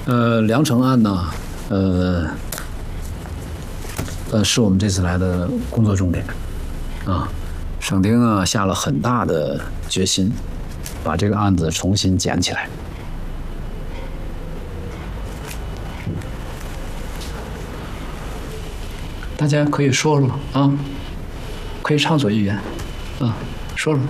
梁城案呢，是我们这次来的工作重点啊。省厅啊下了很大的决心，把这个案子重新捡起来。大家可以说说啊，可以畅所欲言啊，说说。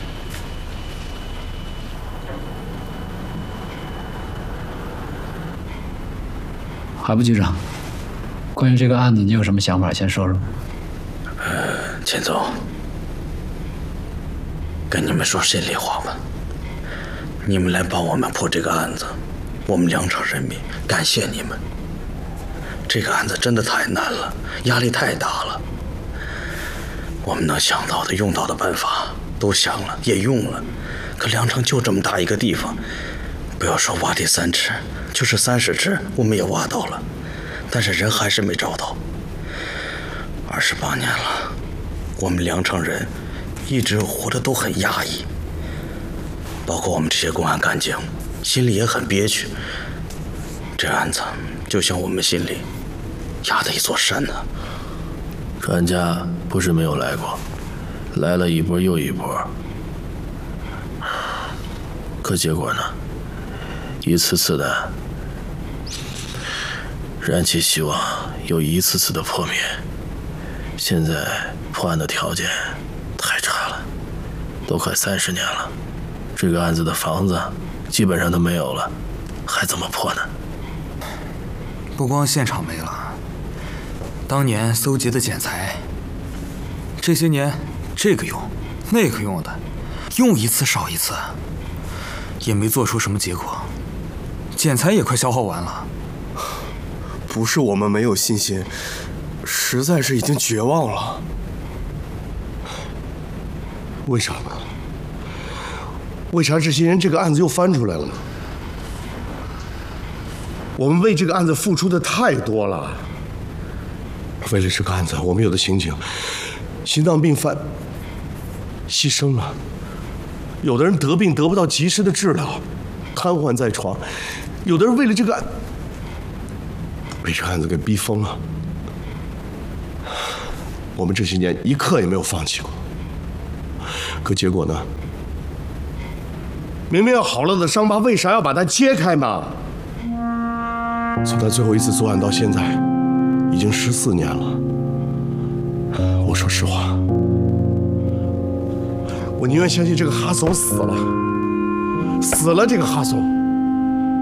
海部局长，关于这个案子，你有什么想法？先说说。 钱总，跟你们说心里话吧，你们来帮我们破这个案子，我们梁城人民感谢你们。这个案子真的太难了，压力太大了。我们能想到的、用到的办法都想了，也用了，可梁城就这么大一个地方，不要说挖地3尺，就是30尺，我们也挖到了，但是人还是没找到。28年了，我们梁城人一直活得都很压抑，包括我们这些公安干警，心里也很憋屈。这案子就像我们心里压的一座山呢。 专家不是没有来过，来了一波又一波，可结果呢？一次次的燃起希望，又一次次的破灭。现在破案的条件太差了，都快30年了，这个案子的房子基本上都没有了，还怎么破呢？ 不光现场没了，当年搜集的剪裁，这些年这个用那个用的，用一次少一次，也没做出什么结果，剪裁也快消耗完了。 不是我们没有信心，实在是已经绝望了。为啥呢？为啥这些人这个案子又翻出来了呢？我们为这个案子付出的太多了。为了这个案子，我们有的刑警心脏病犯牺牲了，有的人得病得不到及时的治疗，瘫痪在床，有的人为了这个被这个案子给逼疯了。我们这些年一刻也没有放弃过，可结果呢？明明要好了的伤疤，为啥要把它揭开嘛？从他最后一次作案到现在，已经14年了。我说实话，我宁愿相信这个哈怂死了，这个哈怂。